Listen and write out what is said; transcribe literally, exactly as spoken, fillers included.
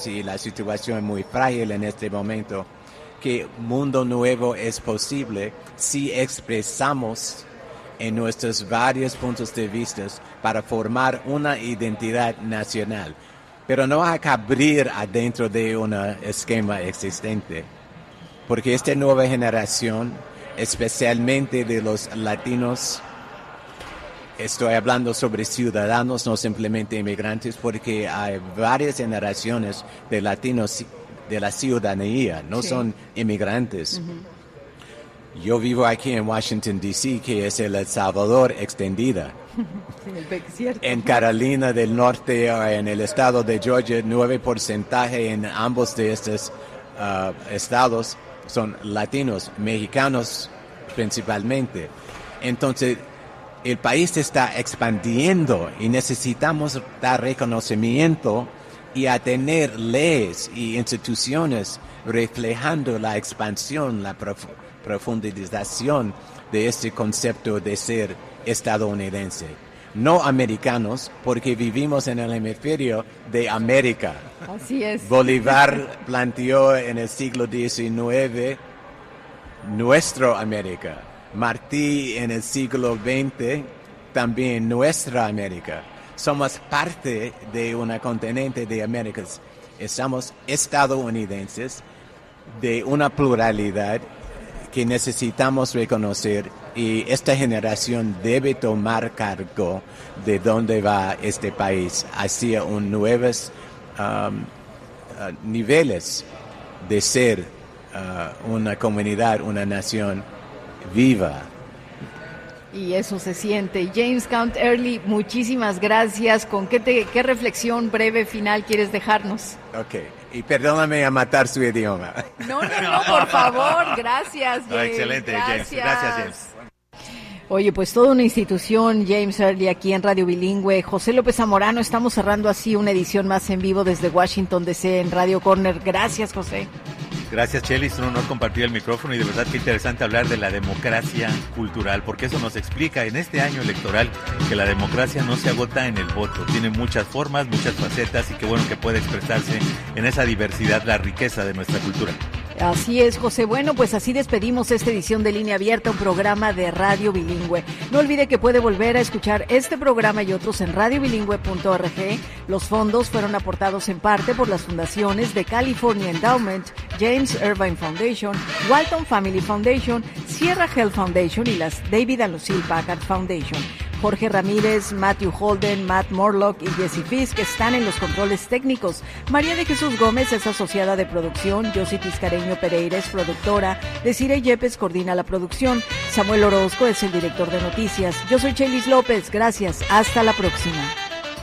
latinos y la situación es muy frágil en este momento, que mundo nuevo es posible si expresamos en nuestros varios puntos de vista para formar una identidad nacional. Pero no hay que abrir adentro de un esquema existente, porque esta nueva generación, especialmente de los latinos, estoy hablando sobre ciudadanos, no simplemente inmigrantes, porque hay varias generaciones de latinos de la ciudadanía, no sí. son inmigrantes. Uh-huh. Yo vivo aquí en Washington, D C, que es el El Salvador extendida. Sí, en Carolina del Norte o en el estado de Georgia, nueve por ciento en ambos de estos uh, estados son latinos, mexicanos principalmente. Entonces, el país está expandiendo y necesitamos dar reconocimiento y a tener leyes y instituciones reflejando la expansión, la prof- profundización de este concepto de ser estadounidense. No americanos, porque vivimos en el hemisferio de América. Así es. Bolívar planteó en el siglo diecinueve nuestra América. Martí en el siglo veinte también nuestra América. Somos parte de un continente de Américas. Estamos estadounidenses de una pluralidad que necesitamos reconocer, y esta generación debe tomar cargo de dónde va este país hacia un nuevos um, uh, niveles de ser uh, una comunidad, una nación viva. Y eso se siente. James Count Early, muchísimas gracias. ¿Con qué, te, qué reflexión breve final quieres dejarnos? Ok, y perdóname a matar su idioma. No, no, no, por favor, gracias, James. Oh, excelente, gracias. James. Gracias, James. Oye, pues toda una institución, James Early, aquí en Radio Bilingüe. José López Zamorano, estamos cerrando así una edición más en vivo desde Washington, D C, en Radio Corner. Gracias, José. Gracias, Chely, es un honor compartir el micrófono y de verdad que interesante hablar de la democracia cultural, porque eso nos explica en este año electoral que la democracia no se agota en el voto, tiene muchas formas, muchas facetas y qué bueno que puede expresarse en esa diversidad la riqueza de nuestra cultura. Así es, José. Bueno, pues así despedimos esta edición de Línea Abierta, un programa de Radio Bilingüe. No olvide que puede volver a escuchar este programa y otros en radio bilingüe punto org. Los fondos fueron aportados en parte por las fundaciones de California Endowment, James Irvine Foundation, Walton Family Foundation, Sierra Health Foundation y las David and Lucille Packard Foundation. Jorge Ramírez, Matthew Holden, Matt Morlock y Jesse Fisk están en los controles técnicos. María de Jesús Gómez es asociada de producción. Yossi Tiscareño Pereira es productora. Desiree Yepes coordina la producción. Samuel Orozco es el director de noticias. Yo soy Chelis López. Gracias. Hasta la próxima.